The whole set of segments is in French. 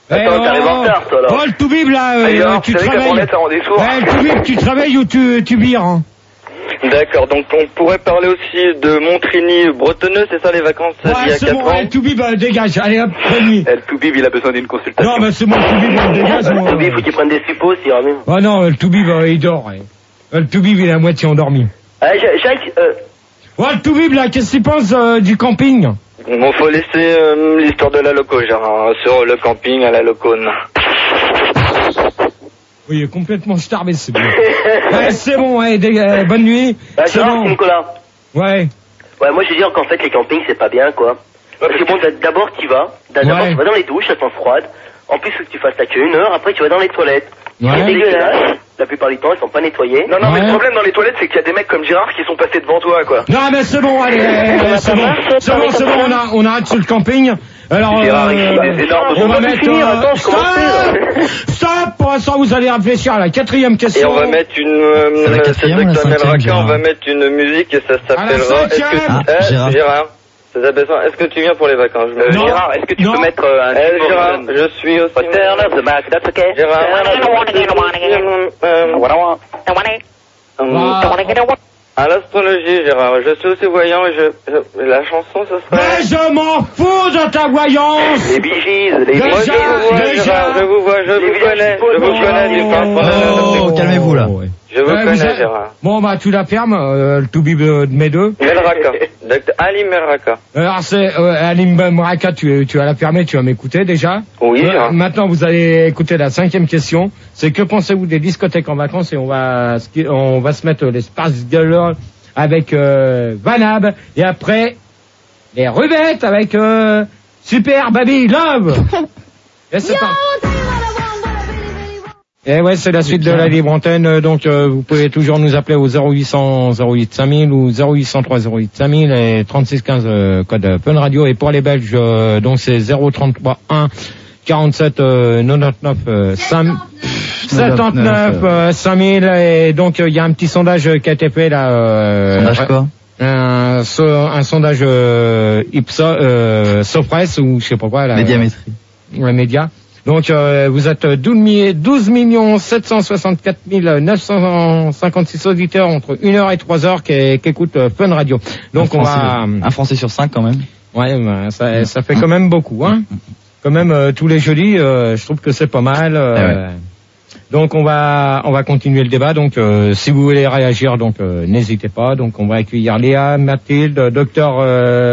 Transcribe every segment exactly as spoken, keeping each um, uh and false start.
Attends, oh, t'arrives en retard, toi, là. Oh, le Toubib, là, euh, D'ailleurs, tu vous savez travailles. qu'à Brunette, ça rend des sourds. Ouais, le Toubib, tu travailles ou tu, tu bires, hein? D'accord, donc on pourrait parler aussi de Montrigny-Bretonneux, c'est ça les vacances Ouais, d'il y a c'est quatre bon, ans ouais, le Toubib, euh, dégage, allez hop, nuit. Le Toubib, il a besoin d'une consultation. Non, mais c'est bon, le Toubib, on dégage. Le Toubib, faut qu'il prenne des suppos, s'il ira mieux. Oh non, le Toubib, euh, il dort. Ouais. Le Toubib, il est à moitié endormi. Ah, Jacques, euh... Ouais, le Toubib, là, qu'est-ce qu'il pense euh, du camping? Bon, faut laisser euh, l'histoire de la loco, genre, hein, sur le camping à la locone. Oui, il est complètement starbé, c'est bien. Ouais, c'est bon, ouais, dég- euh, bonne nuit. Bah, c'est Gérard, bon. c'est Nicolas. Ouais. Ouais, moi, je veux dire qu'en fait, les campings, c'est pas bien, quoi. Parce que bon, d'abord, tu vas, d'abord, Ouais. tu vas dans les douches, elles sont froides. En plus, faut que tu fasses la queue une heure, après, tu vas dans les toilettes. Ouais. C'est dégueulasse. La plupart du temps, elles sont pas nettoyées. Non, non, mais Ouais. le problème dans les toilettes, c'est qu'il y a des mecs comme Gérard qui sont passés devant toi, quoi. Non, mais c'est bon, allez, euh, c'est bon, c'est bon, c'est bon, on, a, on arrête sur le camping. Alors, Gérard, euh, il est énorme. on va peut mettre... finir, euh, attends, je commence stop, stop, pour l'instant, vous allez réfléchir à la quatrième Et question. on va mettre une... Euh, C'est la c'est quatrième ça ou la que ça s'appelle cinquième, Raka, on Gérard va mettre une musique et ça s'appellera... Est-ce que cinquième Ah, Eh, Gérard. Gérard, ça s'appelle ça. Est-ce que tu viens pour les vacances? Je me- Euh, Non. Gérard, est-ce que tu Non. peux mettre euh, un Eh, petit Gérard, Morrison? je suis aussi... Turn up the back, that's okay. Gérard, euh, euh, à l'astrologie, Gérard, je suis aussi voyant et je, je- la chanson, ce Mais serait... je m'en fous de ta voyance. Les Bee Gees, les Déjà, Moi, je vous vois, déjà. Gérard, je vous vois, je vous villages connais, people, je vous non. connais du fin fond. Oh, calmez-vous, là. Ouais. Je vous Ouais, connais, êtes- Gérard. Bon, bah, tu la fermes, euh, le Toubib euh, de mes deux. Melraka, docteur Ali Melraka. Alors, c'est, euh, Alim Mraka, tu, tu vas la fermer, tu vas m'écouter déjà. Oui, Euh, Gérard. maintenant, vous allez écouter la cinquième question. C'est que pensez-vous des discothèques en vacances? Et on va, on va se mettre les Spice Girls avec euh, Vanab. Et après, les Rubettes avec euh, Super Baby Love. Et c'est parti. Et ouais, c'est la suite de la libre antenne. Donc, euh, vous pouvez toujours nous appeler au zéro huit cents zéro huit cinq mille ou zéro huit cent trois zéro huit cinq mille et trente-six quinze euh, code Fun Radio. Et pour les Belges, euh, donc c'est zéro trente-trois un quarante-sept euh, quatre-vingt-dix-neuf euh, cinq soixante-neuf euh, cinq mille. Et donc, il y a un petit sondage qui a été fait là. Euh, Sondage quoi? un, so- un sondage euh, Ipsos, euh, Sopress ou je sais pas quoi. Là, Médiamétrie. Ouais, média. Donc euh, vous êtes douze millions sept cent soixante-quatre mille neuf cent cinquante-six auditeurs entre une heure et trois heures qui, qui écoutent euh, Fun Radio. Donc un on Français, va... un Français sur cinq quand même. Ouais, bah, ça, ça fait quand même beaucoup, hein. Quand même euh, tous les jeudis, euh, je trouve que c'est pas mal. euh, Eh ouais. Donc on va on va continuer le débat. Donc euh, si vous voulez réagir, donc euh, n'hésitez pas. Donc on va accueillir Léa, Mathilde, docteur euh,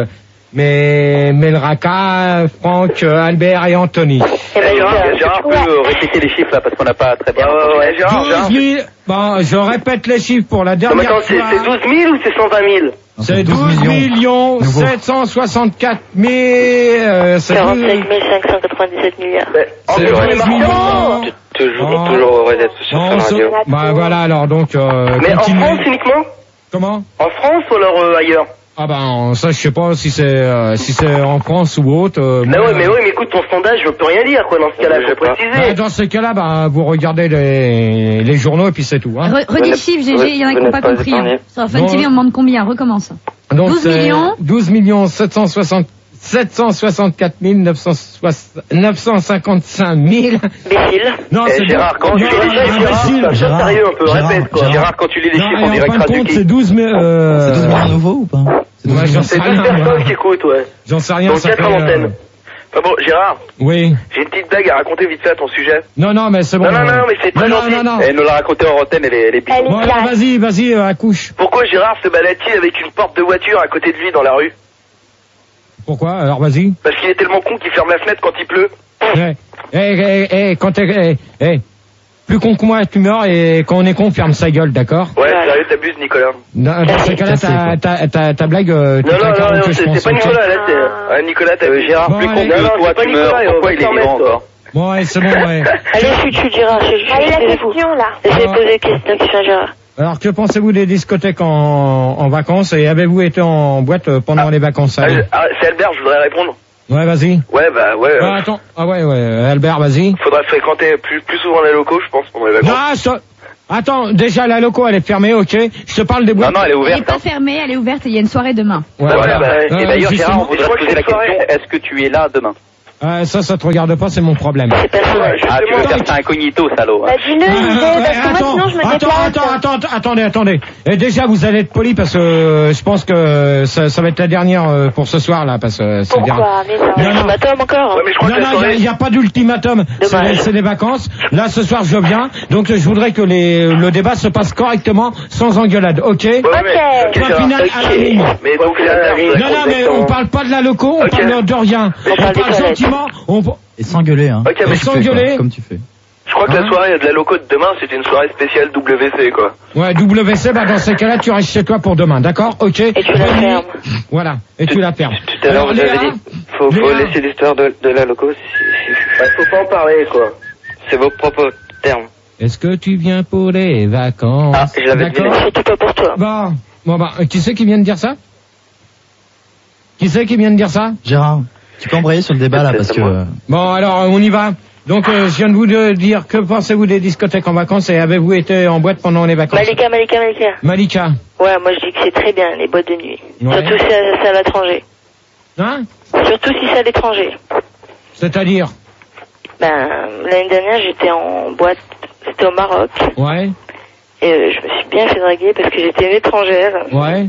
mais Melraka, Franck, euh, Albert et Anthony. Eh ben, Gérard, Gérard peut euh, répéter les chiffres là parce qu'on n'a pas très bien. Ouais, ouais, Gérard, Gérard. douze mille. Bon, je répète les chiffres pour la Non, mais dernière attends, c'est fois. c'est douze mille ou c'est cent vingt mille? C'est douze millions Nouveau. sept cent soixante-quatre mille. Euh, c'est quarante-cinq mille cinq cent quatre-vingt-dix-sept milliards. C'est Oh, douze mais millions. Toujours, Oh. toujours heureux d'être sur On Fun se- Radio. Bah voilà, alors donc euh, Mais en continuez. France uniquement? Comment? En France ou alors euh, ailleurs? Ah ben ça je sais pas si c'est euh, si c'est en France ou autre. euh, Mais moi, ouais, mais ouais, mais écoute, ton sondage, je peux rien dire, quoi, dans ce cas-là, Je je sais peux pas. bah, préciser. dans ces cas-là, bah, vous regardez les, les journaux et puis c'est tout. Hein. Re- Redis le chiffre, G G, il y en a qui n'ont pas compris. Hein. Sur Fun Non. T V, on demande combien? Recommence. Donc douze c'est millions. douze millions sept cent soixante sept cent soixante-quatre mille neuf cent cinquante-cinq mille. Bécile. Non, Eh, c'est Gérard, quand non, tu lis les non, chiffres, Gérard, imbécile. ça, Gérard, sérieux un peu, Gérard, répète, quoi. Gérard. Gérard, quand tu lis les Non, chiffres, et on en dirait fin de compte, traduit. c'est douze mille. Euh... C'est douze millions nouveaux ou pas? C'est douze Ouais, j'en millions. sais C'est rien. douze moi. personnes qui écoutent, ouais. J'en sais rien. Donc ça quatre fait, à euh, l'antenne. Enfin bon, Gérard, Oui. j'ai une petite blague à raconter vite fait à ton sujet. Non, non, mais c'est bon. Non, non, non, mais c'est très non, gentil. non, non, non. Elle nous l'a raconté en antenne, elle est, elle est bizarre. Bon, alors, vas-y, vas-y, euh, accouche. Pourquoi Gérard se balade-t-il avec une porte de voiture à côté de lui dans la rue? Pourquoi? Alors, vas-y. Parce qu'il est tellement con qu'il ferme la fenêtre quand il pleut. Eh, eh, eh, eh, quand t'es, eh, eh, plus con que moi, tu meurs et quand on est con, ferme sa gueule, d'accord? Ouais, sérieux, t'abuses, Nicolas. Dans, dans ces cas-là, Cassé, ta, quoi. ta, ta, ta blague, euh, tu Non, non, t'as non, quarante, non, je c'est pense, c'est pas ok. Nicolas, là, c'est... Ouais, Nicolas, t'as vu Gérard, Bon, plus con allez. que Non, non, toi, c'est pas tu meurs. Nicolas, Pourquoi on il est s'en vivant met, toi. encore? Bon, allez, c'est bon, ouais. Allez, chut, chut, Gérard. Je suis Allez, la taisez-vous. question, là. Essayez de Ah. poser des questions, question, Gérard. Alors, que pensez-vous des discothèques en, en vacances et avez-vous été en boîte euh, pendant Ah. les vacances? Ah, Allez. je- ah, c'est Albert, je voudrais répondre. Ouais, vas-y. Ouais, bah, ouais. Ah, euh, attends. Ah ouais, ouais. Albert, vas-y. Faudrait fréquenter plus, plus souvent les locaux, je pense, pendant les vacances. Non, ça- attends, déjà la loco elle est fermée, ok. Je te parle des Non, boîtes. non, elle est Elle n'est ouverte. pas hein. fermée, elle est ouverte et il y a une soirée demain. Ouais, Voilà, bah, Euh, et d'ailleurs, justement, Gérard, on voudrait Je te crois poser que la c'est une question, soirée. est-ce que tu es là demain? Euh, ça, ça te regarde pas, c'est mon problème. C'est pas ça. Ah, tu veux faire ça incognito, salaud. Bah, dis-le, Euh, parce que moi, attends, sinon, je me attends, déplace. attends, attends, attends, attendez, attendez. Et déjà, vous allez être poli parce que euh, je pense que ça, ça va être la dernière euh, pour ce soir là, parce que c'est le dernier. Pourquoi? Mais ça, Non, non. ultimatum encore. Ouais, mais je crois Non, que la non, il soirée... n'y a, a pas d'ultimatum. C'est Dommage. les, c'est les vacances. Là, ce soir, je viens. Donc, je voudrais que les, le débat se passe correctement, sans engueulade. Ok? Ouais, mais- Ok. ok, Point Gérard. final à la ligne. Mais donc, la Non, non, mais on parle pas de la loco, on Ok. parle de rien. On On parle des parle toilettes. gentiment. On... Et s'engueuler, hein. Ok, mais Comme Et tu fais, s'engueuler. quoi, Comme tu fais. je crois que Hein la soirée de la loco de demain, c'était une soirée spéciale W C, quoi. Ouais, W C, bah dans ces cas-là, tu restes chez toi pour demain, d'accord? Ok. Et tu la Bonne nuit. fermes. Voilà. Et tu la fermes. Tout à l'heure, Alors, vous avez Léa, dit, faut, faut Léa. laisser l'histoire de, de la loco, si- si- Ouais, faut pas en parler, quoi. c'est vos propres termes. Est-ce que tu viens pour les vacances? Ah, je l'avais dit. D'accord. Surtout pas pour toi. Bon, bon bah, qui c'est qui vient de dire ça? Qui c'est qui vient de dire ça? Gérard, tu peux embrayer sur le débat là C'est parce que. moi. euh, Bon, alors, on y va. Donc, euh, je viens de vous de dire, que pensez-vous des discothèques en vacances et avez-vous été en boîte pendant les vacances? Malika, Malika, Malika. Malika. Ouais, moi je dis que c'est très bien, les boîtes de nuit. Ouais. Surtout si c'est c'est à l'étranger. Hein? Surtout si c'est à l'étranger. C'est-à-dire? Ben, l'année dernière, j'étais en boîte, c'était au Maroc. Ouais, Et euh, je me suis bien fait draguer parce que j'étais une étrangère. ouais.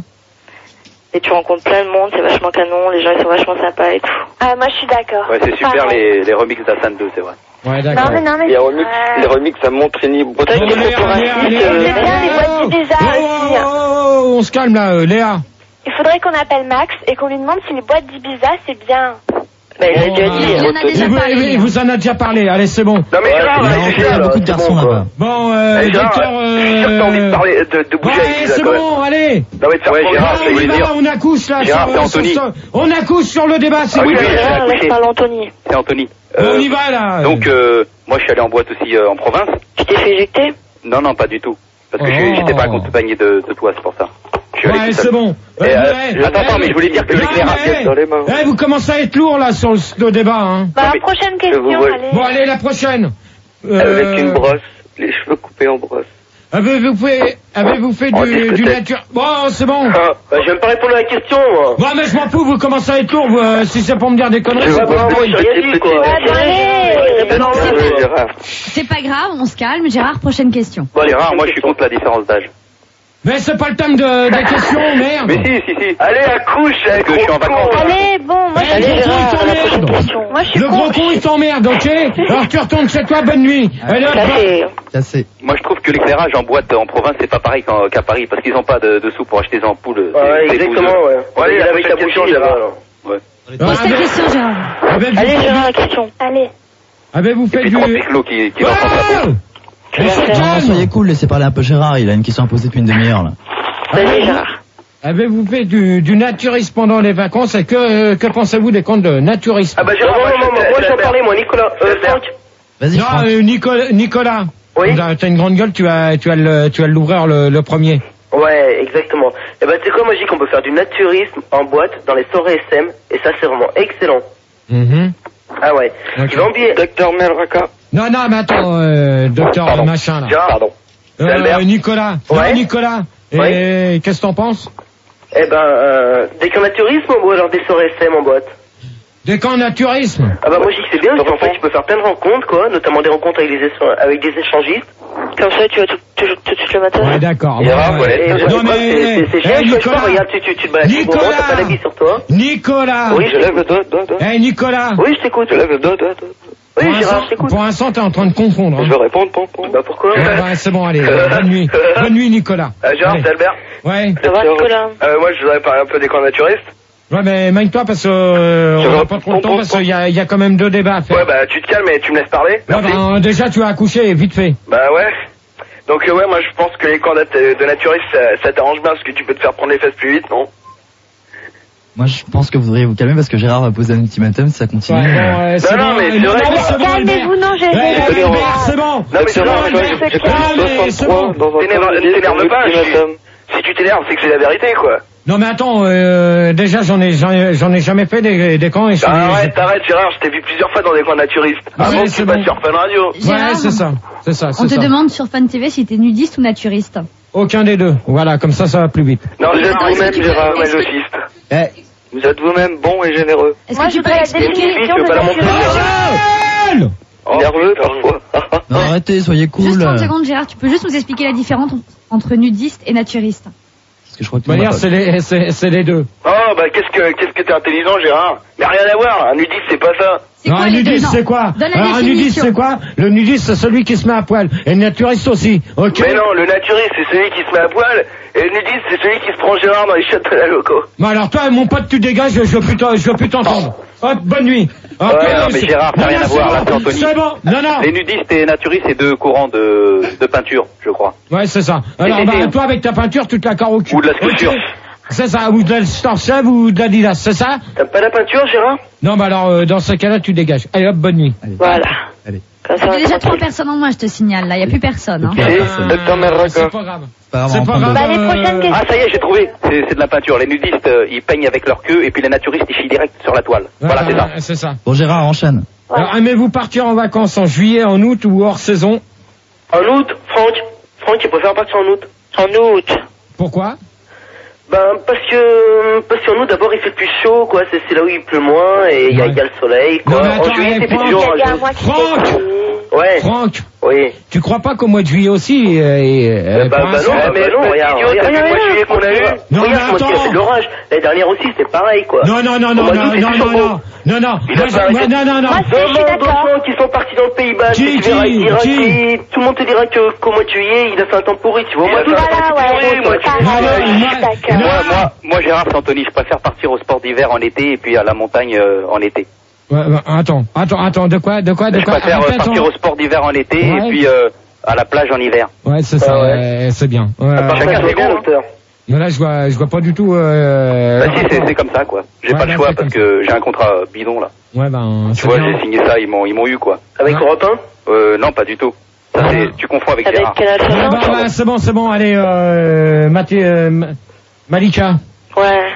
Et tu rencontres plein de monde, c'est vachement canon, les gens ils sont vachement sympas et tout. Ah, moi je suis d'accord. Ouais, c'est super Pareil. les, les remixes d'Assan deux, c'est vrai. Ouais, Non d'accord. mais non mais. Les remix, Euh, les remix à Montrény, Toi, Bretagne. t'es Léa, trop Léa, raciste, Léa, euh, Léa, J'aime bien les boîtes oh, d'Ibiza oh, aussi. oh, oh, oh, on se calme là, euh, Léa. Il faudrait qu'on appelle Max et qu'on lui demande si les boîtes d'Ibiza c'est bien. Bah, il a déjà Oh, dit. ah, hein. en a déjà Il vous, parlé, il Léa. vous en a déjà parlé, allez, c'est bon. Non, mais Gérard, Il y a ouais, en- c'est il y a bien, beaucoup là, de c'est garçons bon, quoi. là-bas. Bon, euh, Eh, Gérard, docteur, je suis sûr que t'as envie de euh... parler, de, de bouger avec Ouais, Lisa, c'est quand même. bon, allez. Non, mais de faire Ouais, prendre- Gérard, Ah, je on y voulais va, dire. on accouche là. Gérard, sur- c'est Anthony. sur- On accouche sur le débat, s'il Ah vous oui, plaît. oui, Gérard, j'ai laisse accouché. parler Anthony. C'est Anthony. On Euh, y va là. Donc, euh, moi, je suis allé en boîte aussi euh, en province. Tu t'es fait éjecter? Non, non, pas du tout. Parce que je Oh. suis- j'étais pas accompagné de, de toi, c'est pour ça. Je suis allé Ouais, tout c'est seul. bon. Et, Ouais, euh, ouais. attends, attends, mais je voulais dire que Non, l'éclairage mais- dans les mains. Eh, vous commencez à être lourd là sur le, le débat. Hein. Bah, Non, la mais- prochaine question, vous voyez- allez. Bon, allez, la prochaine. Euh, Avec une brosse, les cheveux coupés en brosse. Avez-vous fait, avez-vous fait En du, du discothèque. nature... Bon, c'est bon. Ah, bah, je vais pas répondre à la question, moi. Bon, mais je m'en fous, vous commencez à être lourd, vous, euh, si c'est pour me dire des conneries. Je c'est vois pas pas, grave. moi, rien dit, quoi. Ah, bah, allez. Non, Ouais, Gérard. C'est pas grave, on se calme. Gérard, prochaine question. Bon, allez, rare, moi, je suis contre la différence d'âge. Mais c'est pas le thème de, des questions, merde. Mais si, si, si. Allez, accouche, parce que je suis en vacances. Allez, bon, moi je Eh, Allez, le gros con, Gérard, il à la prochaine t'emmerde. question. Moi je suis Le gros contre. con, il t'emmerde, ok? Alors tu retournes chez toi, bonne nuit. Allez, hop, Ça hop. c'est... Cassé. Moi, je trouve que l'éclairage en boîte en province, c'est pas pareil qu'en- qu'à Paris, parce qu'ils ont pas de, de sous pour acheter des ampoules. Ouais, c'est- c'est exactement, bouseux. ouais. Bon, allez, la Avec ta prochaine bouchon, question, Gérard. Gérard. Ouais. Pose ta Avez- question, Gérard. avez-vous- Allez, Gérard, la question. Allez. Avez-vous Et fait puis du... trois péclos qui, qui lancent en sa peau. Tu vas faire. Non, soyez cool, laissez parler un peu Gérard, il a une question à poser depuis une demi-heure là. Vas-y, Gérard. Avez-vous fait du, du naturisme pendant les vacances et que, que pensez-vous des comptes de naturisme? Ah bah Gérard, moi, moi, moi, moi, je vais en parler, moi, Nicolas. Euh, Franck. Vas-y, Non, Franck. euh, Nicolas, Nicolas. Oui. T'as t'as une grande gueule, tu vas, tu vas le, tu vas l'ouvrir le, le premier. Ouais, exactement. Et bah, tu sais quoi, moi, je dis qu'on peut faire du naturisme en boîte dans les soirées S M, et ça, c'est vraiment excellent. Mhm. Ah ouais. Ok. Tu vas oublier. Docteur Melraka. Non, non, mais attends, euh, docteur Pardon. machin là. Gérard. Pardon. Euh, Albert. Nicolas. Ouais. Non, Nicolas. Et Ouais. qu'est-ce que t'en penses? Eh ben, euh, des camps naturisme ou alors des soirées S M en boîte? Des camps naturisme. Ah bah moi je dis que c'est bien parce qu'en fait tu peux faire plein de rencontres quoi, notamment des rencontres avec des, écha- avec des échangistes. Comme ça, tu vas tout, tout, tout de suite le matin. Ouais, d'accord. Gérard, Ouais, ouais. Et ouais. je Non, sais pas, mais, c'est- c'est- c'est eh, génial, tu vois, je sais pas, Nicolas. regarde, tu, tu, tu te balades au Nicolas. moment, t'as pas la vie sur toi. Nicolas. Oui, Je lève le doigt, doigt, doigt. Eh, Nicolas. Oui, je t'écoute. Je lève le doigt, doigt, doigt. Oui, Pour Gérard, l'instant- je t'écoute. Pour l'instant, t'es en train de confondre. Je Hein. vais répondre, pom, pom. Bah pourquoi? Ouais, ouais, c'est bon, allez. euh, bonne nuit. Bonne nuit, Nicolas. Euh, Gérard, Allez. c'est Albert. Ouais. Ça va, Nicolas? Euh, moi, je voudrais parler un peu des camps naturistes. Ouais, mais magne-toi parce que euh, Je on n'a vais- pas trop le temps parce qu'il y a, il y a quand même deux débats à faire. Ouais, bah, tu te calmes et tu me laisses parler. Ouais, Merci. ben, déjà, tu as accouché, vite fait. Bah ouais. Donc euh, ouais, moi je pense que les camps nat- de naturistes, ça, ça t'arrange bien parce que tu peux te faire prendre les fesses plus vite, non? Moi je pense que vous devriez vous calmer parce que Gérard va poser un ultimatum si ça continue. Ouais, bon, euh, c'est Non, non, bon, mais euh, c'est vrai. non, c'est bon, Calmez-vous, Albert. non, j'ai Ouais, j'ai- Albert, c'est bon. Non mais c'est Docteur vrai, Melraka, mais- j'ai Ah, mais c'est bon. soixante-trois dans un T'énerve- calendrier t'énerve pour pas, je suis- l'ultimatum. si tu t'énerves, c'est que c'est la vérité, quoi. Non, mais attends, euh, déjà, j'en ai, j'en ai, j'en ai jamais fait des, des camps et je suis- Arrête, arrête, Gérard, je t'ai vu plusieurs fois dans des camps naturistes. Ouais, Avant que c'est tu passes bon. sur Fun Radio. Ouais, Gérard, c'est ça, c'est ça, on c'est te ça. demande sur Fun T V si t'es nudiste ou naturiste. Aucun des deux. Voilà, comme ça, ça va plus vite. Non, Vous êtes Gérard, vous-même, il est Gérard. masochiste. Eh, Vous êtes vous-même bon et généreux. Est-ce Moi, que je tu peux voudrais la expliquer définition je peux de pas la naturiste. Joël Oh, nerveux parfois. Non, arrêtez, soyez cool. Juste trente secondes, Gérard, tu peux juste nous expliquer la différence entre nudiste et naturiste. Parce que je crois que De toute manière, c'est les, c'est, c'est les deux. Oh, bah, qu'est-ce que, qu'est-ce que t'es intelligent, Gérard? Mais rien à voir, un nudiste, c'est pas ça. C'est Non, quoi un les deux? nudiste, Non. c'est quoi? Donne la Alors, un nudiste, définition. c'est quoi? Le nudiste, c'est celui qui se met à poil. Et le naturiste aussi. Ok? Mais non, le naturiste, c'est celui qui se met à poil, et le nudiste, c'est celui qui se prend Gérard dans les chiottes de la loco. Bon, alors toi, mon pote, tu dégages, je veux plus t'en- je veux plus t'entendre. Hop, bonne nuit. Ok, Ouais, non, mais c'est- Gérard, ça n'a Non, rien non, à c'est voir, bon, là, c'est Anthony. C'est bon. Non, non. Les nudistes et naturistes, c'est deux courants de, de peinture, je crois. Ouais, c'est ça. Alors, Et- bah, et- toi, avec ta peinture, tu te la carres au cul. Ou de la sculpture. Ok. C'est ça, ou de la Storchef ou de l'Adidas, c'est ça? T'aimes pas la peinture, Gérard? Non, bah alors, euh, dans ce cas-là, tu dégages. Allez, hop, bonne nuit. Voilà. Allez. Comme ça, Il y a déjà on trois personnes en moins, je te signale. Là, il y a plus personne. Hein. Ok. Et Euh, docteur Merraca. C'est pas grave. Pas grave, C'est on pas prend grave. deux. Bah, les prochaines questions. Ah, ça y est, j'ai trouvé. C'est, c'est de la peinture. Les nudistes, euh, ils peignent avec leur queue, et puis les naturistes, ils chient direct sur la toile. Voilà, c'est ça. Ouais, c'est ça. Bon, Gérard, enchaîne. Alors, aimez-vous partir en vacances en juillet, en août ou hors saison? En août, Franck. Franck, il préfère partir en août. En août. Pourquoi? Ben, parce que, parce qu'en août, d'abord, il fait plus chaud, quoi. C'est, c'est là où il pleut moins et il y, a- Ouais. il y a le soleil, quoi. Non, mais en attends, juillet, hey, c'est plus Franck. dur. Il y a en un mois qui Franck fait. Ouais. Franck, Oui. tu crois pas qu'au mois de juillet aussi, euh, et, euh, bah, pour bah l'instant- non, mais non, regarde, idiot, regarde, t'as vu le mois de juillet regarde, qu'on a eu? regarde, Non, mais regarde, moi, il a fait de l'orage. L'année dernière aussi, c'est pareil, quoi. Non, non, non, Au non, mois non, d'août, c'est non, plus non, chaud. non, non, non, Il a moi, pas je- arrêté. moi, non, non, non. Moi, je suis Demande aux d'accord. gens qui sont partis dans le Pays Basque, Qui, tu verras, qui, il dira qui qu'il- tout le monde te dira que, qu'au mois de juillet, il a fait un temps pourri, tu vois. Il Moi, a tout fait un le Voilà, temps ouais, pourri, moi, c'est tu pas vois. Non, non, grave, je suis moi- d'accord. non. Moi, moi, moi, Gérard, c'est Anthony. Je préfère partir au sport d'hiver en été, et puis à la montagne euh, en été. Ouais, ouais, attends, attends, attends, de quoi, de quoi, de Je quoi? préfère euh, Répète, partir on- au sport d'hiver en été, Ouais. et puis euh, à la plage en hiver. Ouais, c'est ça, Ah ouais. ouais, c'est bien. Ouais, À part ouais, ça, Chacun c'est ses bien, goûts. docteur. mais là, je vois, je vois pas du tout, euh... Bah si, c'est, c'est comme ça, quoi. J'ai Ouais, pas le là, choix c'est parce comme que j'ai un contrat euh, bidon là. Ouais, ben, Tu c'est vois, bien. j'ai signé ça, ils m'ont, ils m'ont eu quoi. Avec Ouais. Europe un? Euh, non, pas du tout. Ça, Ah. c'est, tu confonds avec, Avec Gérard. Canal Ouais, soixante. bah, bah, c'est bon, c'est bon, allez, euh, Mathé, euh, Ma- Malika. Ouais.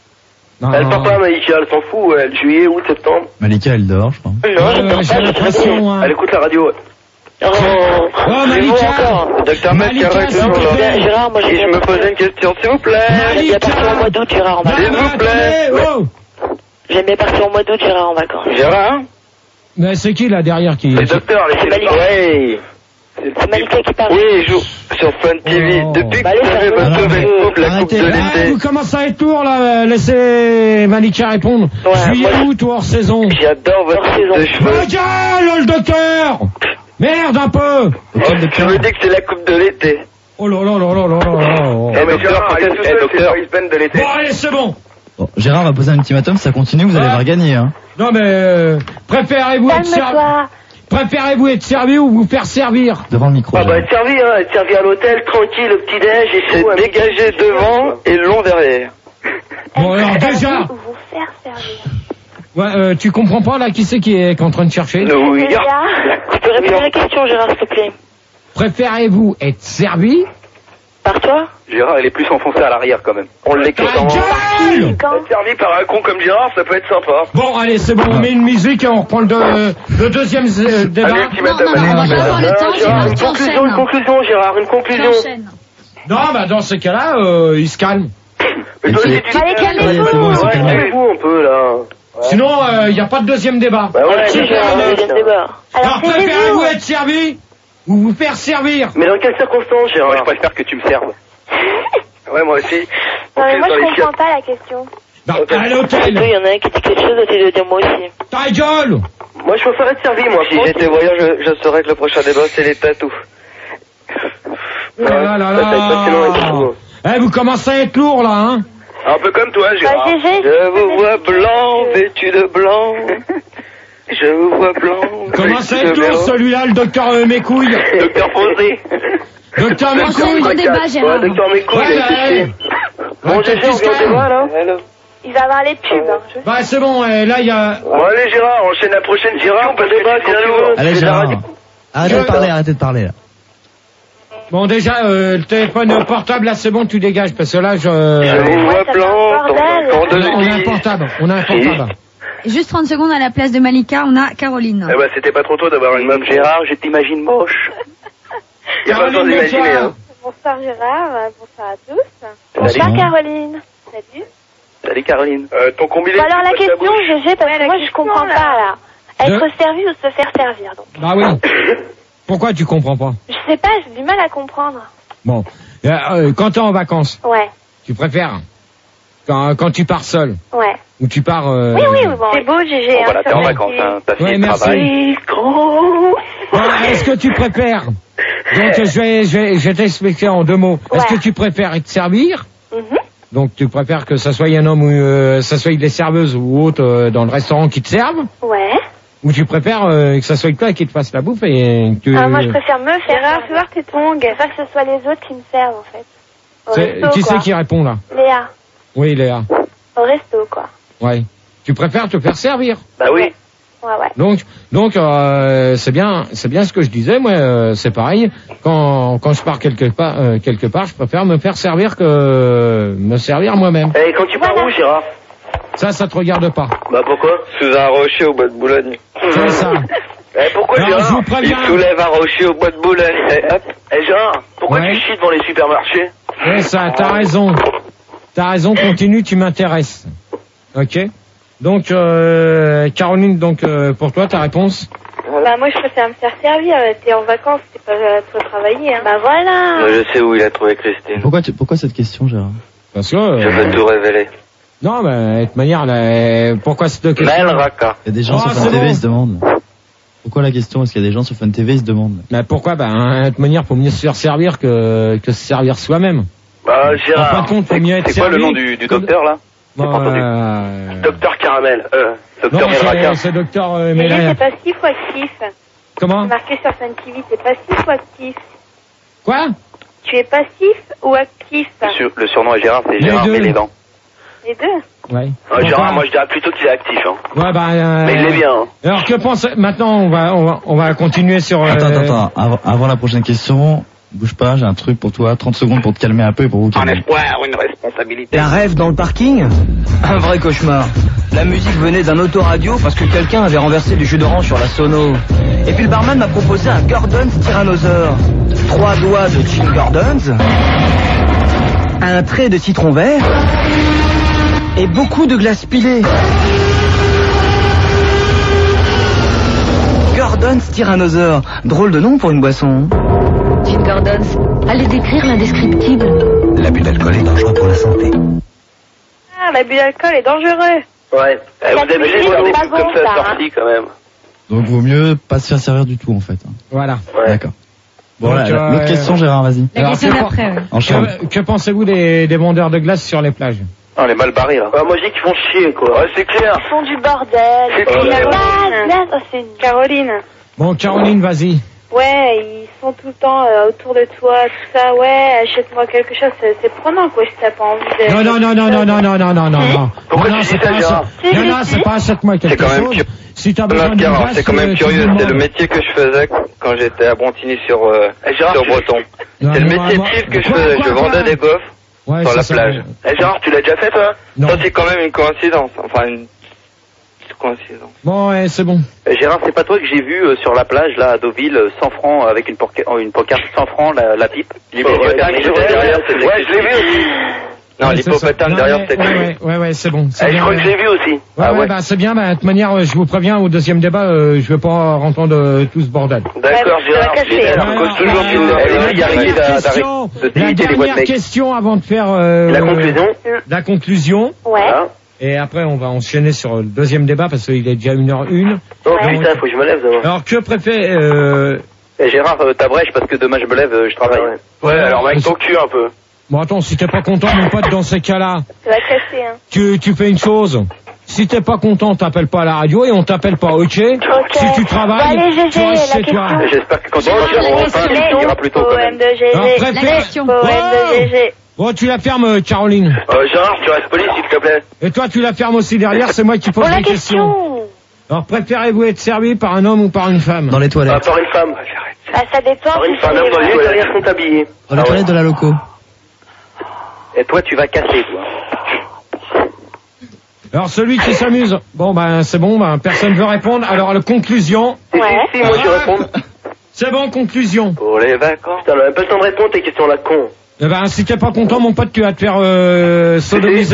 Non, Elle part pas, Maïka, elle s'en fout, elle, juillet, août, septembre. Malika, elle dort, je pense. Non, Ouais, je ouais, dors j'ai pas, je suis l'impression, hein. Elle écoute la radio, ouais. Oh, Oh, Malika. Docteur Malika, Malika, s'il te plaît. Gérard, moi, Et je me posais une question, s'il vous plaît. J'aime bien partir au mois d'août, Gérard, en Non, vacances. mais vous plaît. attendez, oh. J'aime bien partir au mois d'août, Gérard, en vacances. Gérard? Mais c'est qui, là, derrière, qui... Le docteur, C'est laissez-le Malika. parler. C'est Malika qui parle. Oui, je joue sur Fun T V. Oh. Depuis que Bah, allez, vous avez ça va. votre nouvelle coupe, la coupe Arrêtez. de Ah, l'été. vous commencez à être lourd, là, laissez Malika répondre. Ouais, Juillet, moi, août ou hors saison? J'adore votre Hors coupe saison. de cheveux. Regarde, le docteur! Merde, un peu! Ok, Oh, je docteur. me dis que c'est la coupe de l'été. Oh là là là là là là là là. Eh, Eh, mais docteur, Gérard, peut-être- elle est tout eh, seul, c'est docteur. Boris Ben de l'été. Bon, allez, c'est bon. Bon, Gérard va poser un ultimatum, si ça continue, vous allez Ouais. voir gagner, hein. Non, mais, euh, préférez-vous être servi, Calme-toi. préférez-vous être servi ou vous faire servir? Devant le micro. Ah, bah, Gérard. être servi, hein, être servi à l'hôtel, tranquille, le petit-déj et C'est tout. hein. dégagé devant et long derrière. Bon, alors, déjà, Ou vous faire servir. ouais, euh, tu comprends pas, là, qui c'est qui est, qui est en train de chercher? Oui. Déjà. Tu peux répéter la question, Gérard, s'il te plaît. Préférez-vous être servi? Par toi? Gérard, il est plus enfoncé à l'arrière quand même. On l'écoute Ta en... gueule! Quand Être servi par un con comme Gérard, ça peut être sympa. Bon, allez, c'est bon, on met une musique et on reprend le, deux- le deuxième euh, débat. Allez, Non, non, non, on va pas avoir le temps, Non, Gérard, Gérard, une tu conclusion, une enchaînes. conclusion, Gérard, une Tu conclusion. enchaînes. Non, bah, dans ces cas-là, euh, il se calme. Mais toi Ok. aussi, tu Allez, Ça y est, c'est calmez-vous. bon, ils sont Ouais, calmés. calmez-vous un peu, là. Sinon, il n'y a pas de deuxième débat. Bah ouais, Ouais, c'est Gérard, ça. deuxième débat. Alors, Alors, préférez-vous taisez-vous. être servi ou vous faire servir? Mais dans quelles circonstances, Moi, je Gérard? préfère que tu me serves. Ouais, moi aussi. On Non, mais fait moi, dans je les comprends chiottes. pas la question. Bah, à C'est tout, il l'hôtel. y en a un qui dit quelque chose, l'autre il doit dire moi aussi. Ta gueule! Moi, je préfère être servi, moi. Si j'étais voyant, je, je saurais que le prochain débat, c'est les tatous. Oh là là Ça, ça va être passionnant et tout. là! Eh, vous commencez à être lourd, là, hein? Un peu comme toi, Bah, Gérard. G G. Je vous vois blanc, vêtu de blanc. Je vous vois blanc, Commencez à vêtu être de lourd, blanc. celui-là, le docteur euh, Mécouille. Docteur Posé. Docteur Enchaîne Mécouille. ton débat, Gérard. Ouais, docteur Mécouille, Ouais, il a ouais. été Bon, Ouais, G G, on qu'est-ce vient au qu'il y a débat, là. Allô. Il va avoir les pubs. Hein. Je- Bah, c'est bon, eh, là, il y a... Bon, allez, Gérard, enchaîne la prochaine Gérard, question parce que débat, tu viens quand tu nous- veux. Allez, C'est la Gérard. radio. Arrêtez de Je- parler, arrêtez de parler, là. Bon, déjà, euh, le téléphone portable, là, c'est bon, tu dégages, parce que là, je... Je Euh, vous vois ça fait un blanc, bordel. dans on, a, on a un de portable, on a un portable. Juste trente secondes à la place de Malika, on a Caroline. Eh ben, c'était pas trop tôt d'avoir une meuf. Gérard, je t'imagine moche. Y a pas besoin Caroline, d'imaginer, bonsoir. hein. Bonsoir Gérard, bonsoir à tous. Salut. Bonsoir Caroline. Salut. Salut Caroline. Euh, ton combiné. Bon, alors la tu passes question, bouche. G G, parce Ouais, que la moi je question, comprends là. pas là. Être De- servi ou se faire servir, donc. Bah oui. Pourquoi tu comprends pas? Je sais pas, j'ai du mal à comprendre. Bon. Euh, euh, quand t'es en vacances, Ouais, tu préfères quand, quand tu pars seul ouais. ou tu pars... Euh... Oui, oui, oui, bon. C'est beau, G G. Bon, hein, voilà, t'es en ça vacances, va. hein. T'as fini Ouais, le merci. travail. Bon, est-ce que tu préfères donc je vais, je vais, je vais t'expliquer en deux mots. Est-ce Ouais. que tu préfères être servir? Mhm. Donc tu préfères que ça soit un homme ou euh, ça soit des serveuses ou autres euh, dans le restaurant qui te servent? Ouais. Ou tu préfères euh, que ça soit toi qui te fasse la bouffe et que... Ah, moi je préfère me faire Gérard, servir. fais voir tes tongs. Je préfère que ce soit les autres qui me servent en fait. Au C'est- resto, Qui quoi. c'est qui répond là? Léa. Oui, Léa. Au resto, quoi. Ouais. Tu préfères te faire servir. Bah oui. Ouais, ouais. Donc, donc euh, c'est bien, c'est bien ce que je disais. Moi, euh, c'est pareil. Quand quand je pars quelque part, euh, quelque part, je préfère me faire servir que euh, me servir moi-même. Et quand tu pars Voilà. où, Gérard? Ça, ça te regarde pas. Bah pourquoi? Sous un rocher au bois de Boulogne. C'est ça. Eh, pourquoi, Alors, je Gérard? vous Il préviens. soulève un rocher au bois de Boulogne. Et hop. Eh, Gérard, pourquoi Ouais. tu chies devant les supermarchés? C'est ça. T'as raison. T'as raison. Continue. Tu m'intéresses. Ok. Donc, euh, Caroline, donc euh, pour toi, ta réponse? Bah, moi, je préfère me faire servir. T'es en vacances, t'es pas à toi travailler, hein. Bah voilà. Moi, je sais où il a trouvé Christine. Pourquoi, tu, pourquoi cette question, Gérard? Parce que. euh, Je veux tout révéler. non, mais de toute manière, là, pourquoi cette question? Mel Raka. Il y a des gens Oh, sur c'est Fun T V, bon. ils se demandent. Pourquoi la question? Est-ce qu'il y a des gens sur Fun T V, ils se demandent? Mais pourquoi? Ben, hein, de toute manière, faut mieux se faire servir que que se servir soi-même. Bah, En fin de Gérard. compte, faut mieux être C'est quoi le servi nom du, du que- docteur là? Bon, pas entendu. euh, Docteur Caramel. Euh, Non, Docteur Mel Raka. c'est c'est docteur euh, G G, Mélaire. c'est passif ou actif? Comment? C'est marqué sur Fun T V, c'est passif ou actif? Quoi? Tu es passif ou actif? Le, sur- le surnom est Gérard, c'est Les Gérard deux. Mélédan. Les deux. Ouais. euh, Gérard, Pourquoi? moi je dirais plutôt qu'il est actif. Hein. Ouais, bah, euh, Mais il est bien. Hein. Alors que pense maintenant on va on va on va continuer sur. euh, Attends, attends, attends. Avant, avant la prochaine question, bouge pas, j'ai un truc pour toi. trente secondes pour te calmer un peu et pour vous Un calmer. espoir, une responsabilité. Un rêve dans le parking? Un vrai cauchemar. La musique venait d'un autoradio parce que quelqu'un avait renversé du jus d'orange sur la sono. Et puis le barman m'a proposé un Gordon's Tyrannosaure. Trois doigts de Jim Gordon's, un trait de citron vert et beaucoup de glace pilée. Gordon's Tyrannosaure. Drôle de nom pour une boisson. Jim Gordon's. Allez décrire l'indescriptible. L'abus d'alcool est dangereux pour la santé. Ah, l'abus d'alcool est dangereux. Ouais. Eh, vous avez vu musique, voir c'est des pas trucs bon, comme ça ça, hein. sortis quand même. Donc vaut mieux pas se faire servir du tout en fait. hein. Voilà. Ouais. D'accord. Bon, Donc, là, euh, l'autre question, Gérard, vas-y. La Alors, question que- d'après, ouais. Enchaîne. Que, que pensez-vous des, des vendeurs de glace sur les plages? On est mal barré là. Bah, moi je dis qu'ils font chier quoi. Ouais, c'est clair. Ils font du bordel. C'est Oh, trop la bien. glace, glace. Oh, c'est une... Caroline. Bon, Caroline, vas-y. Ouais, ils sont tout le temps euh, autour de toi, tout ça. Ouais, achète-moi quelque chose. C'est c'est prenant, quoi, si t'as pas envie de... Non, non, non, non, non, non, non, non, non, non, non. Pourquoi non, non, tu c'est dis ça, pas Gérard achète- Non, non, c'est pas achète-moi quelque C'est quand même chose. curieux. Si t'as besoin Non, de Gérard, glace, c'est quand même euh, tu curieux. demandes. C'est le métier que je faisais quand j'étais à Brontigny sur, euh, Eh, Gérard, sur tu- Breton. Non, C'est le mais métier moi- type que je Quoi, faisais. quoi, Je quoi vendais des gaufres Ouais, sur c'est la ça, plage. mais- Eh, Gérard, tu l'as déjà fait toi? Non. Ça, c'est quand même une coïncidence. Enfin, une petite coïncidence. Bon, ouais, c'est bon. Gérard, c'est pas toi que j'ai vu euh, sur la plage, là, à Deauville, euh, cent francs, avec une, porca- euh, une pancarte cent francs, la, la pipe. L'hippopotame ouais, derrière, ouais, c'était ouais, je l'ai vu aussi. Non, Ouais, c'est ça. l'hippopotame Non, derrière, mais- c'était ouais, lui. ouais, ouais, ouais, c'est bon. c'est Eh, je bien, crois que ouais. je l'ai vu aussi. Ouais, Ah ouais, ouais. bah, c'est bien, bah, de toute manière, euh, je vous préviens, au deuxième débat, euh, je vais pas rentrer de tout ce bordel. D'accord, Ouais, Gérard. ça va casser, Elle hein. cause toujours Ouais, tu nous ouais, en ouais, fais. la il y a dernière rien d'arrêter question, de la limiter les voix de dernière mec. question avant de faire euh, La conclusion. la conclusion. Ouais. Voilà. Et après, on va enchaîner sur le deuxième débat parce qu'il est déjà une heure une. Oh Ouais. putain, faut que je me lève demain. Alors, que préfère, euh, Eh, Gérard, euh, ta brèche, parce que demain je me lève, euh, je travaille. Ouais, ouais. Ouais, alors mec, ton cul un peu. bon, attends, si t'es pas content, mon pote, dans ces cas-là, Ça va casser, hein. tu, tu fais une chose. Si t'es pas content, t'appelles pas à la radio et on t'appelle pas, ok? Si tu travailles, Bon, allez, G G, tu restes la chez toi. question. J'espère que quand tu Bon, vas la enfin, question. il ira plus tôt quand même. Poème de G Alors, G. préfère- La question. Poème de G G. Bon, tu la fermes, euh, Caroline. Euh, Gérard, tu restes poli s'il te plaît. Et toi, tu la fermes aussi derrière, c'est moi qui pose Bon, la les questions. question. Alors, préférez-vous être servi par un homme ou par une femme? Dans les Ah, toilettes. par une femme. Bah, ça dépend. Par une si femme, c'est- même dans les toilettes, elles sont habillées. Dans les toilettes de la loco. Et toi, tu vas casser, toi. Alors, celui qui s'amuse. Bon, ben, c'est bon, ben, personne veut répondre. Alors, la conclusion. Si, Ouais. si, si, moi je réponds. C'est bon, conclusion. Pour les vacances. Putain, on a même pas le temps de répondre tes questions là, con. Eh ben, si t'es pas content, mon pote, tu vas te faire, euh, sodomiser.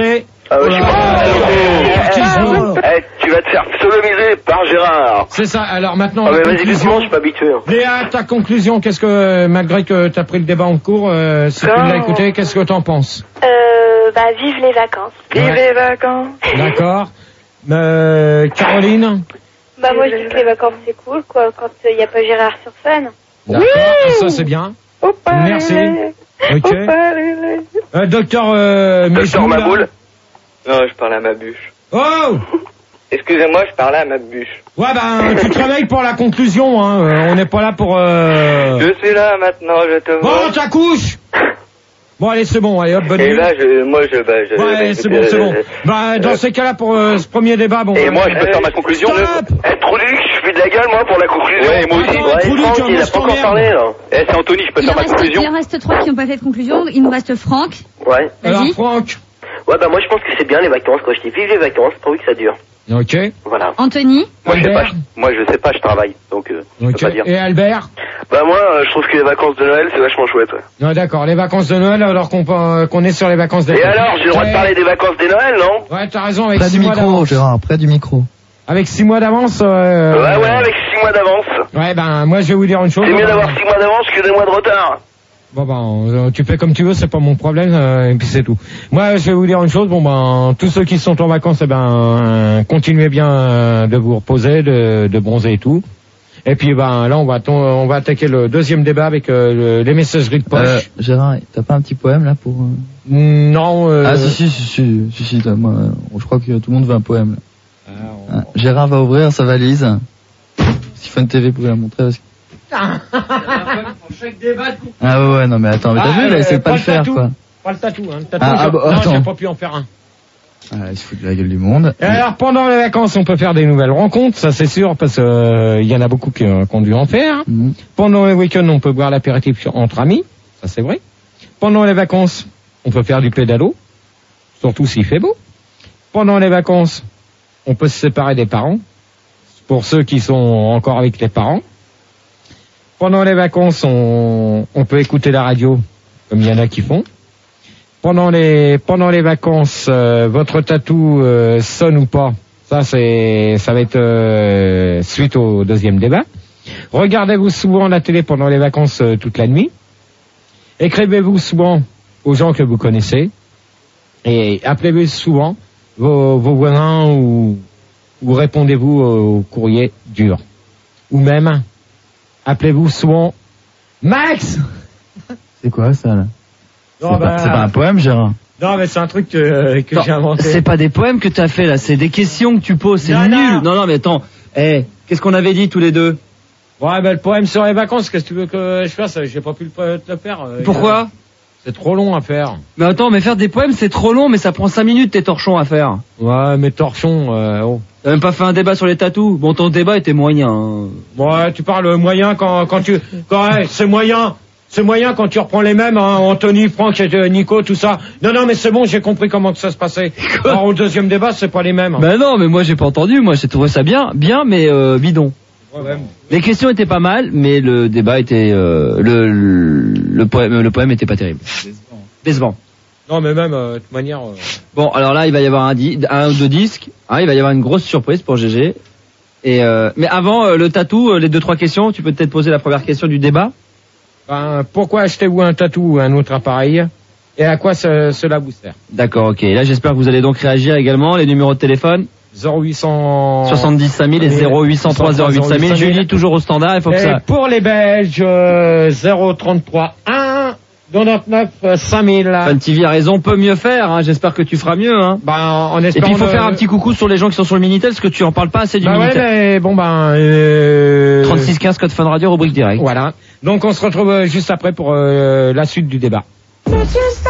Ah ouais, je suis pas... Eh, tu vas te faire sodomiser par Gérard. C'est ça, alors maintenant... Ah, mais la vas-y, conclusion. doucement, je suis pas habitué. hein. Léa, ta conclusion, qu'est-ce que, malgré que t'as pris le débat en cours, euh, si tu Non. l'as écouté, qu'est-ce que t'en penses? Euh, bah, vive les vacances. Vive Ouais. les vacances. D'accord. Euh, Caroline? Bah, moi, je dis que les vacances, c'est cool, quoi, quand il n'y a pas Gérard sur scène. D'accord, ça c'est bien. Au palais. Merci. Ok. Au palais. Euh, docteur euh, Docteur Méjou, là. Maboule. Non, je parlais à ma bûche. Oh! Excusez-moi, je parlais à ma bûche. Ouais, ben, tu te réveilles pour la conclusion, hein. Euh, on n'est pas là pour, euh... Je suis là maintenant, je te vois. Bon, ta couche! Bon, allez, c'est bon, allez, hop, bonne Et nuit. là, je, moi, je, bah, je... Ouais, c'est bon, c'est bon. Bah, dans ces cas-là, pour euh, ce premier débat, bon... Et euh, moi, je peux faire ma conclusion. Stop. Eh, Troluc, je fais de la gueule, moi, pour la conclusion. Ouais, moi aussi. Attends, Ouais, Troluc, Franck, il on a se pas encore t'emmerde. parlé, là. Eh, c'est Anthony, je peux Il en, faire ma reste, conclusion. il en reste trois qui n'ont pas fait de conclusion. Il nous reste Franck. Ouais. Alors, Vas-y. Franck. Ouais, bah moi, je pense que c'est bien les vacances. Quand je dis vive les vacances, pourvu que ça dure. Ok. Voilà. Anthony. Moi, je sais pas, Albert. je- moi, je sais pas, je travaille. Donc, euh, je Ok. peux pas dire. Et Albert? Bah moi, euh, je trouve que les vacances de Noël, c'est vachement chouette. Ouais. Non, d'accord, les vacances de Noël, alors qu'on euh, qu'on est sur les vacances d'été. Et alors, j'ai le droit de parler des vacances des Noël, non? Ouais, t'as raison, avec Près six du mois micro, d'avance. Gérard, près du micro. Avec six mois d'avance, euh... Ouais, ouais, avec six mois d'avance. Ouais, ben, moi, je vais vous dire une chose. C'est mieux euh, d'avoir six mois d'avance que deux mois de retard. Bon, ben, euh, tu fais comme tu veux, c'est pas mon problème, euh, et puis c'est tout. Moi, je vais vous dire une chose, bon, ben, tous ceux qui sont en vacances, eh ben, euh, continuez bien euh, de vous reposer, de, de bronzer et tout. Et puis, ben, là, on va, ton- on va attaquer le deuxième débat avec euh, le- les messageries de poche. Euh, Gérard, t'as pas un petit poème là pour... euh Non, euh... Ah si si si si, si, si t'as- moi, euh, je crois que tout le monde veut un poème. Ah, Ah, Gérard va ouvrir sa valise. Si Fun T V pouvait la montrer. Parce que... Ah ouais ouais non mais attends mais t'as Ah, vu là euh, essaie de pas pas le le faire tatou. quoi. Pas le tatou, hein. Le tatou, Ah, ah, j'ai- bah, non, attends. j'ai pas pu en faire un. Ah, il se fout de la gueule du monde. Et alors, pendant les vacances, on peut faire des nouvelles rencontres, ça c'est sûr, parce que euh, il y en a beaucoup qui euh, qui ont dû en faire. Mhm. Pendant les week-ends, on peut boire l'apéritif sur- entre amis, ça c'est vrai. Pendant les vacances, on peut faire du pédalo, surtout s'il fait beau. Pendant les vacances, on peut se séparer des parents, pour ceux qui sont encore avec les parents. Pendant les vacances, on, on peut écouter la radio, comme il y en a qui font. Pendant les pendant les vacances, euh, votre tatou euh, sonne ou pas? Ça c'est ça va être euh, suite au deuxième débat. Regardez-vous souvent la télé pendant les vacances euh, toute la nuit. Écrivez-vous souvent aux gens que vous connaissez et appelez-vous souvent vos, vos voisins ou, ou répondez-vous au courrier dur. Ou même appelez-vous souvent Max. C'est quoi ça là? Non, C'est bah, pas, c'est pas un poème Gérard. non mais c'est un truc que, que Non, j'ai inventé. c'est pas des poèmes que t'as fait là, c'est des questions que tu poses, c'est Non, nul. non. Non, non, mais attends, eh, qu'est-ce qu'on avait dit tous les deux? Ouais, ben le poème sur les vacances, qu'est-ce que tu veux que je fasse? J'ai pas pu le, te le faire. euh, Pourquoi? euh, C'est trop long à faire. Mais attends, mais faire des poèmes c'est trop long, mais ça prend cinq minutes tes torchons à faire. Ouais, mais torchons, euh, oh. T'as même pas fait un débat sur les tatous. Bon, ton débat était moyen. hein. Ouais, tu parles moyen quand, quand tu... Quand, ouais, c'est moyen. C'est moyen quand tu reprends les mêmes, hein, Anthony, Franck, et euh, Nico, tout ça. Non, non, mais c'est bon, j'ai compris comment que ça se passait. Alors au deuxième débat, c'est pas les mêmes. Ben non, mais moi j'ai pas entendu, moi j'ai trouvé ça bien, bien, mais euh, bidon. Ouais, ouais. Les questions étaient pas mal, mais le débat était... Euh, le, le, le poème, le poème était pas terrible. Décevant. Non, mais même, euh, de toute manière... euh, Bon, alors là, il va y avoir un, di- un ou deux disques. Hein, il va y avoir une grosse surprise pour G G. Et euh, mais avant euh, le tatou, euh, les deux trois questions, tu peux peut-être poser la première question du débat. ben, pourquoi achetez-vous un tatou ou un autre appareil? Et à quoi ce- cela vous sert? D'accord, ok. Là, j'espère que vous allez donc réagir également. Les numéros de téléphone zéro huit cent... soixante-dix cinq mille et zéro huit cent trois zéro huit cinq mille. Julie, toujours au standard, il faut que Et ça... pour les Belges, euh, zéro trente-trois un quatre-vingt-neuf cinq mille. Fun T V a raison, peut mieux faire. Hein. J'espère que tu feras mieux. Hein. Ben, en Et espérant puis il faut de- faire un petit coucou sur les gens qui sont sur le Minitel, parce que tu en parles pas assez du Bah ouais, Minitel. mais bon ben... Euh... trente-six quinze code Fun Radio, rubrique direct. Voilà. Donc on se retrouve euh, juste après pour euh, la suite du débat.